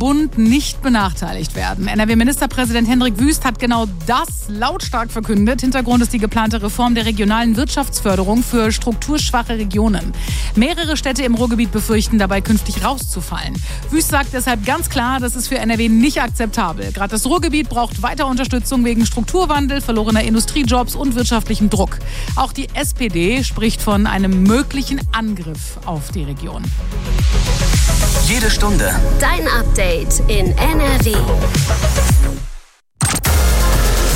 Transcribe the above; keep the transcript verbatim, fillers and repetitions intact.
Bund nicht benachteiligt werden. N R W-Ministerpräsident Hendrik Wüst hat genau das lautstark verkündet. Hintergrund ist die geplante Reform der regionalen Wirtschaftsförderung für strukturschwache Regionen. Mehrere Städte im Ruhrgebiet befürchten dabei künftig rauszufallen. Wüst sagt deshalb ganz klar, das ist für N R W nicht akzeptabel. Gerade das Ruhrgebiet braucht weiter Unterstützung wegen Strukturwandel, verlorener Industriejobs und wirtschaftlichem Druck. Auch die S P D spricht von einem möglichen Angriff auf die Region. Jede Stunde Dein Update in N R W.